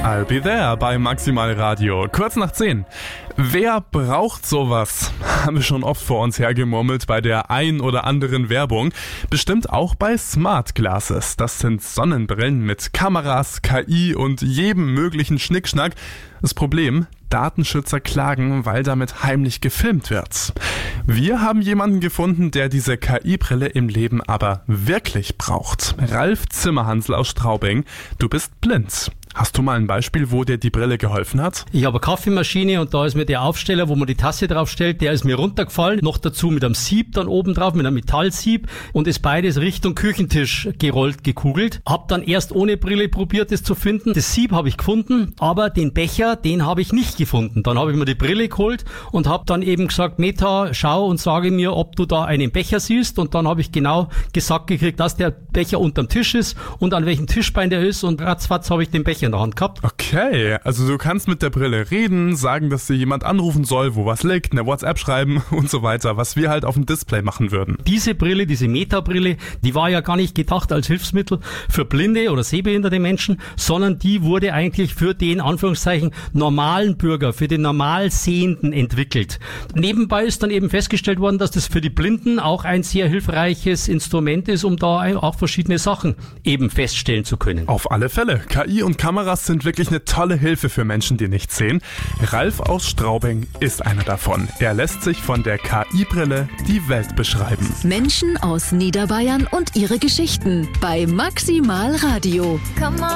I'll be there bei Maximal Radio. Kurz nach 10. Wer braucht sowas? Haben wir schon oft vor uns hergemurmelt bei der ein oder anderen Werbung. Bestimmt auch bei Smart Glasses. Das sind Sonnenbrillen mit Kameras, KI und jedem möglichen Schnickschnack. Das Problem: Datenschützer klagen, weil damit heimlich gefilmt wird. Wir haben jemanden gefunden, der diese KI-Brille im Leben aber wirklich braucht. Ralf Zimmerhansl aus Straubing. Du bist blind. Hast du mal ein Beispiel, wo dir die Brille geholfen hat? Ich habe eine Kaffeemaschine und da ist mir der Aufsteller, wo man die Tasse draufstellt, der ist mir runtergefallen. Noch dazu mit einem Sieb dann oben drauf, mit einem Metallsieb, und ist beides Richtung Küchentisch gerollt, gekugelt. Hab dann erst ohne Brille probiert, das zu finden. Das Sieb habe ich gefunden, aber den Becher, den habe ich nicht gefunden. Dann habe ich mir die Brille geholt und habe dann eben gesagt: Meta, schau und sage mir, ob du da einen Becher siehst. Und dann habe ich genau gesagt gekriegt, dass der Becher unterm Tisch ist und an welchem Tischbein der ist, und ratzfatz habe ich den Becher in der Hand gehabt. Okay, also du kannst mit der Brille reden, sagen, dass dir jemand anrufen soll, wo was liegt, eine WhatsApp schreiben und so weiter, was wir halt auf dem Display machen würden. Diese Brille, diese Meta-Brille, die war ja gar nicht gedacht als Hilfsmittel für blinde oder sehbehinderte Menschen, sondern die wurde eigentlich für den, Anführungszeichen, normalen Bürger, für den normal Sehenden entwickelt. Nebenbei ist dann eben festgestellt worden, dass das für die Blinden auch ein sehr hilfreiches Instrument ist, um da auch verschiedene Sachen eben feststellen zu können. Auf alle Fälle. KI und Kameras sind wirklich eine tolle Hilfe für Menschen, die nichts sehen. Ralf aus Straubing ist einer davon. Er lässt sich von der KI-Brille die Welt beschreiben. Menschen aus Niederbayern und ihre Geschichten bei Maximal Radio.